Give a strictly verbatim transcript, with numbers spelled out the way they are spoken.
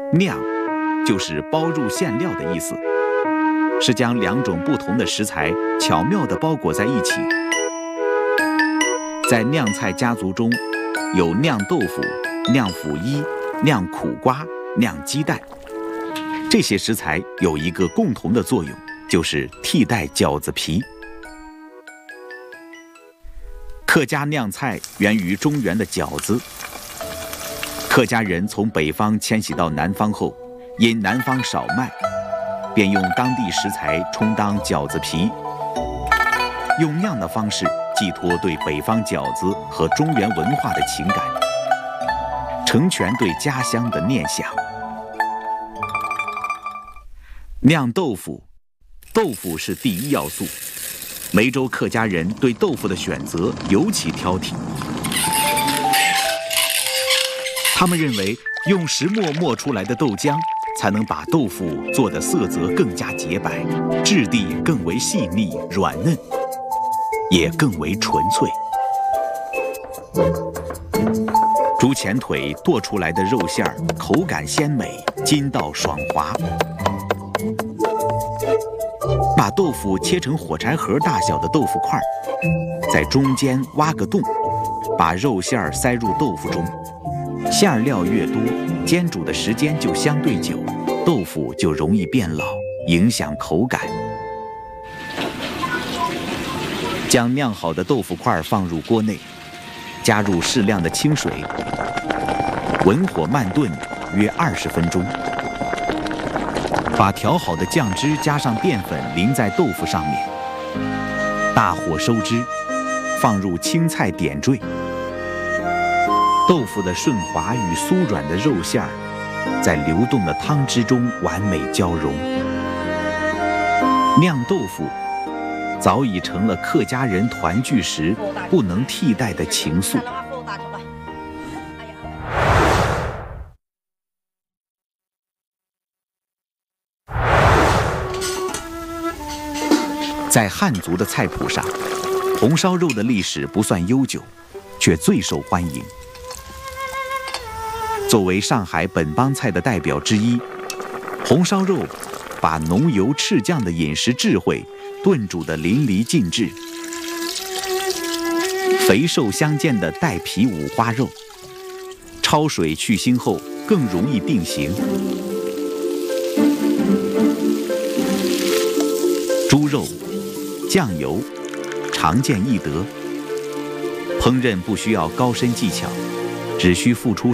酿就是包入馅料的意思，是将两种不同的食材巧妙地包裹在一起。在酿菜家族中，有酿豆腐、酿腐衣、酿苦瓜、酿鸡蛋。这些食材有一个共同的作用，就是替代饺子皮。客家酿菜源于中原的饺子。客家人从北方迁徙到南方后，因南方少麦，便用当地食材充当饺子皮，用酿的方式寄托对北方饺子和中原文化的情感，成全对家乡的念想。酿豆腐，豆腐是第一要素。梅州客家人对豆腐的选择尤其挑剔。他们认为，用石磨磨出来的豆浆，才能把豆腐做得色泽更加洁白，质地更为细腻软嫩，也更为纯粹。猪前腿剁出来的肉馅儿口感鲜美，筋道爽滑。把豆腐切成火柴盒大小的豆腐块，在中间挖个洞，把肉馅儿塞入豆腐中。馅料越多，煎煮的时间就相对久，豆腐就容易变老，影响口感。将酿好的豆腐块放入锅内，加入适量的清水，文火慢炖约二十分钟。把调好的酱汁加上淀粉淋在豆腐上面，大火收汁，放入青菜点缀。豆腐的顺滑与酥软的肉馅儿，在流动的汤汁中完美交融。酿豆腐早已成了客家人团聚时不能替代的情愫。在汉族的菜谱上，红烧肉的历史不算悠久，却最受欢迎。作为上海本帮菜的代表之一，红烧肉把浓油赤酱的饮食智慧炖煮得淋漓尽致。肥瘦相间的带皮五花肉，焯水去腥后更容易定型。猪肉、酱油常见易得，烹饪不需要高深技巧，只需付出